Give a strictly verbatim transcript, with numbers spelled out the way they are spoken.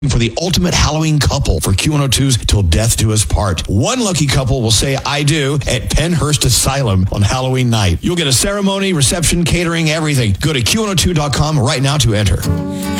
for the ultimate Halloween couple for Q one oh two's Till Death Do Us Part. One lucky couple will say I do at Penhurst Asylum on Halloween night. You'll get a ceremony, reception, catering, everything. Go to Q one oh two dot com right now to enter.